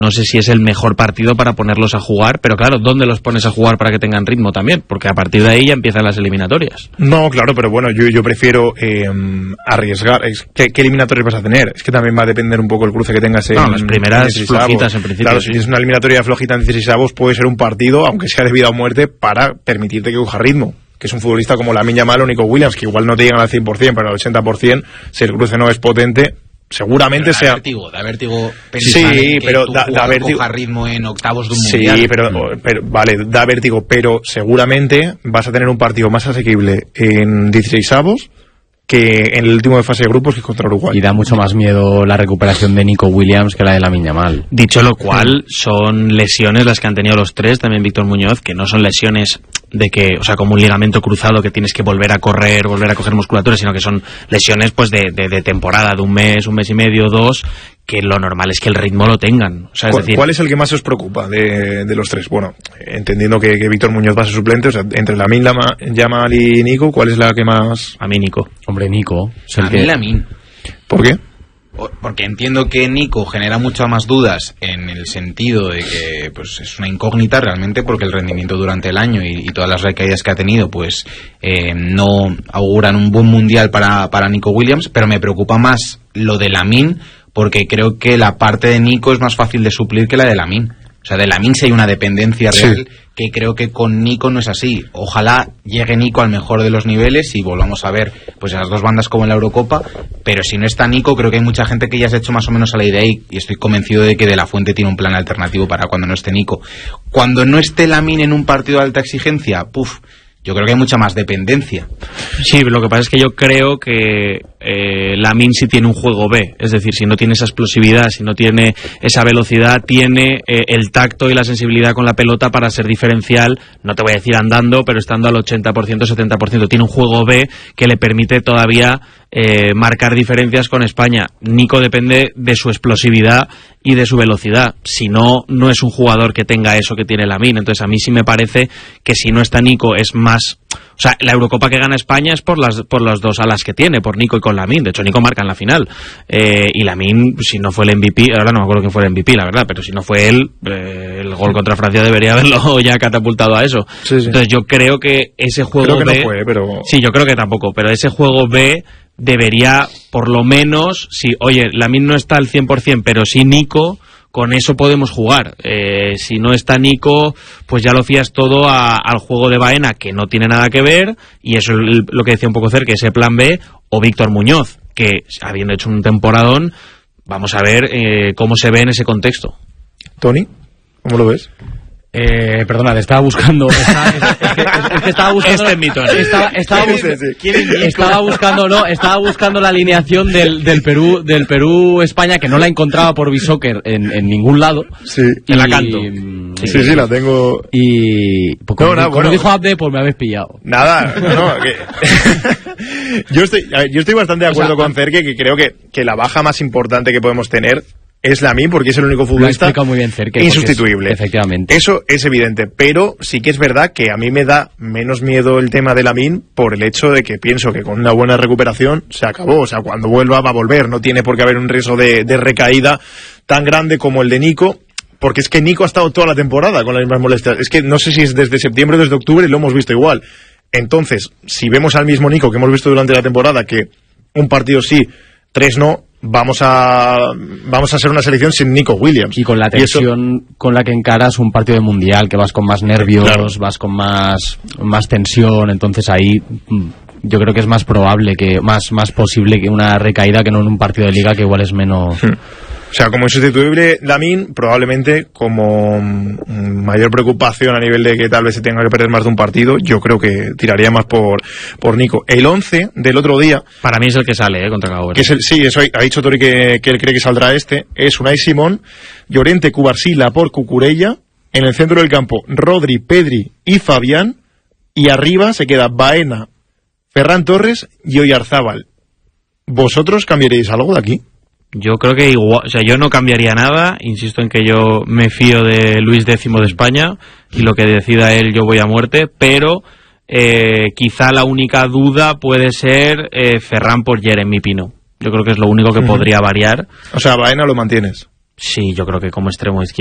no sé si es el mejor partido para ponerlos a jugar, pero claro, ¿dónde los pones a jugar para que tengan ritmo también? Porque a partir de ahí ya empiezan las eliminatorias. No, claro, pero bueno, yo prefiero arriesgar. ¿Qué eliminatorias vas a tener? Es que también va a depender un poco el cruce que tengas No, las primeras flojitas en principio. Claro, sí. si es una eliminatoria flojita en 16avos, puede ser un partido, aunque sea de vida o muerte, para permitirte que coja ritmo. Que es un futbolista como Lamine Yamal o Nico Williams, que igual no te llegan al 100%, pero al 80%, si el cruce no es potente, seguramente sea... Da vértigo pensar que pero da vértigo, coja ritmo en octavos de un mundial. Sí, pero vale, da vértigo, pero seguramente vas a tener un partido más asequible en 16avos que en el último de fase de grupos, que es contra Uruguay. Y da mucho más miedo la recuperación de Nico Williams que la de Lamine Yamal. Dicho lo cual, son lesiones las que han tenido los tres, también Víctor Muñoz, que no son lesiones de que, o sea, como un ligamento cruzado que tienes que volver a correr, volver a coger musculatura, sino que son lesiones pues de temporada, de un mes y medio, 2, que lo normal es que el ritmo lo tengan. O sea, es decir, ¿cuál es el que más os preocupa de los tres? Bueno, entendiendo que Víctor Muñoz va a ser suplente, o sea, entre Lamine Yamal y Nico, ¿cuál es la que más...? A mí Nico. Hombre, Nico. A mí Lamine. ¿Por qué? Porque entiendo que Nico genera muchas más dudas en el sentido de que pues es una incógnita realmente, porque el rendimiento durante el año y todas las recaídas que ha tenido pues no auguran un buen mundial para Nico Williams, pero me preocupa más lo de Lamine, porque creo que la parte de Nico es más fácil de suplir que la de Lamine. O sea, de Lamine sí hay una dependencia real, sí, que creo que con Nico no es así. Ojalá llegue Nico al mejor de los niveles y volvamos a ver pues esas dos bandas como en la Eurocopa, pero si no está Nico, creo que hay mucha gente que ya se ha hecho más o menos a la idea y estoy convencido de que De La Fuente tiene un plan alternativo para cuando no esté Nico. Cuando no esté Lamine en un partido de alta exigencia, yo creo que hay mucha más dependencia. Sí, lo que pasa es que yo creo que Lamine sí tiene un juego B, es decir, si no tiene esa explosividad, si no tiene esa velocidad, tiene el tacto y la sensibilidad con la pelota para ser diferencial, no te voy a decir andando, pero estando al 80%, 70%, tiene un juego B que le permite todavía marcar diferencias con España. Nico depende de su explosividad y de su velocidad, si no, no es un jugador que tenga eso que tiene Lamine. Entonces a mí sí me parece que si no está Nico es más, o sea, la Eurocopa que gana España es por las dos alas que tiene, por Nico y con Lamine. De hecho Nico marca en la final, y Lamine, si no fue el MVP, ahora no me acuerdo quién fue el MVP, la verdad, pero si no fue él, el gol contra Francia debería haberlo ya catapultado a eso. Sí. Entonces yo creo que ese juego creo que B, no fue, pero... sí, yo creo que tampoco, pero ese juego B debería, por lo menos, si, oye, Lamine no está al 100%, pero sí Nico, con eso podemos jugar. Si no está Nico, pues ya lo fías todo al juego de Baena, que no tiene nada que ver, y eso es lo que decía un poco Cerque, ese plan B, o Víctor Muñoz, que habiendo hecho un temporadón, vamos a ver cómo se ve en ese contexto. Tony, ¿cómo lo ves? Perdona, estaba buscando. Estaba buscando. Este es mi Tony. Estaba buscando la alineación del Perú España, que no la encontraba por Bisoccer en ningún lado. Sí, en la canto. Sí, la tengo. Y como dijo Abde, pues me habéis pillado. Nada, yo estoy bastante de acuerdo con Cerque, que creo que la baja más importante que podemos tener es Lamine, porque es el único futbolista muy bien, Cerque, insustituible. Efectivamente. Eso es evidente, pero sí que es verdad que a mí me da menos miedo el tema de Lamine por el hecho de que pienso que con una buena recuperación se acabó. O sea, cuando vuelva va a volver. No tiene por qué haber un riesgo de recaída tan grande como el de Nico, porque es que Nico ha estado toda la temporada con las mismas molestias. Es que no sé si es desde septiembre o desde octubre, y lo hemos visto igual. Entonces, si vemos al mismo Nico que hemos visto durante la temporada, que un partido sí, 3 no, vamos a hacer una selección sin Nico Williams. Y con la tensión con la que encaras un partido de mundial, que vas con más nervios, claro, vas con más tensión, entonces ahí yo creo que es más probable, que más posible que una recaída que no en un partido de liga, que igual es menos... O sea, como insustituible Lamine, probablemente como mayor preocupación a nivel de que tal vez se tenga que perder más de un partido, yo creo que tiraría más por Nico. El 11 del otro día... Para mí es el que sale, contra Cabo Verde. Sí, eso ha dicho Tori que él cree que saldrá es Unai Simón, Llorente, Cubarsí, Laporte, Cucurella, en el centro del campo Rodri, Pedri y Fabián, y arriba se queda Baena, Ferran Torres y Oyarzábal. ¿Vosotros cambiaréis algo de aquí? Yo creo que igual, o sea, yo no cambiaría nada, insisto en que yo me fío de Luis X de España y lo que decida él yo voy a muerte, pero quizá la única duda puede ser Ferran por Jeremy Pino. Yo creo que es lo único que podría variar. O sea, Baena lo mantienes. Sí, yo creo que como extremo izquierdo